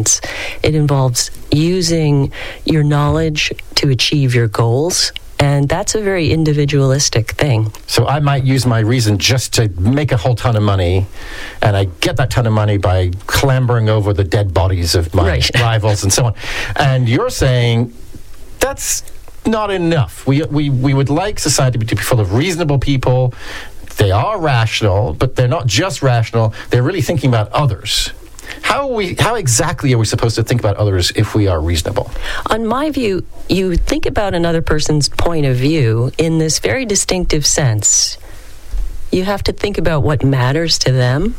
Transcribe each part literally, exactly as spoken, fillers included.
sense. It involves using your knowledge to achieve your goals. And that's a very individualistic thing. So I might use my reason just to make a whole ton of money, and I get that ton of money by clambering over the dead bodies of my right. rivals and so on. And you're saying that's not enough. We, we, we would like society to be full of reasonable people. They are rational, but they're not just rational. They're really thinking about others. How are we, how exactly are we supposed to think about others if we are reasonable? On my view, you think about another person's point of view in this very distinctive sense. You have to think about what matters to them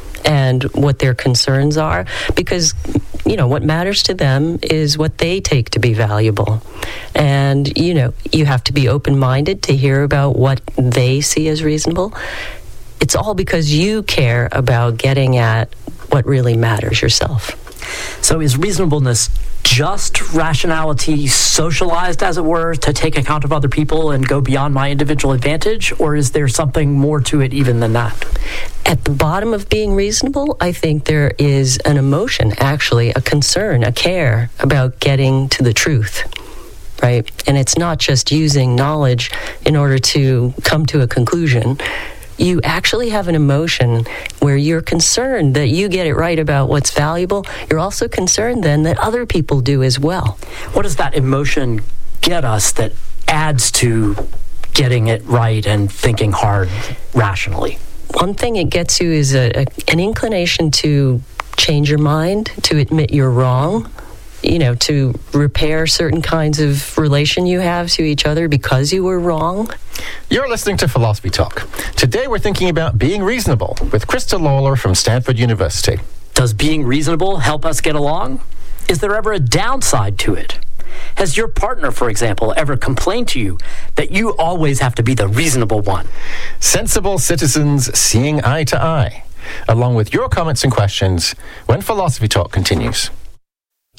and what their concerns are, because, you know, what matters to them is what they take to be valuable. And, you know, you have to be open-minded to hear about what they see as reasonable. It's all because you care about getting at what really matters yourself. So is reasonableness just rationality socialized, as it were, to take account of other people and go beyond my individual advantage? Or is there something more to it even than that? At the bottom of being reasonable, I think there is an emotion, actually, a concern, a care about getting to the truth, right? And it's not just using knowledge in order to come to a conclusion. You actually have an emotion where you're concerned that you get it right about what's valuable. You're also concerned then that other people do as well. What does that emotion get us that adds to getting it right and thinking hard rationally? One thing it gets you is a, a, an inclination to change your mind, to admit you're wrong, you know, to repair certain kinds of relation you have to each other because you were wrong. You're listening to Philosophy Talk. Today we're thinking about being reasonable with Krista Lawler from Stanford University. Does being reasonable help us get along? Is there ever a downside to it? Has your partner, for example, ever complained to you that you always have to be the reasonable one? Sensible citizens seeing eye to eye, along with your comments and questions when Philosophy Talk continues.